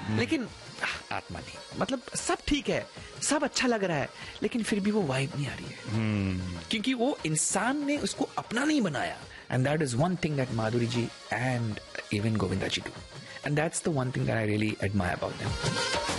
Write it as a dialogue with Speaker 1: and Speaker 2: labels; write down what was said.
Speaker 1: लेकिन आत्मा नहीं, मतलब सब ठीक है, सब अच्छा लग रहा है, लेकिन फिर भी वो वाइब नहीं आ रही है, क्योंकि वो इंसान ने उसको अपना नहीं बनाया. And that is one thing that Madhuri ji and even Govinda ji do, and that's the one thing that I really admire about them.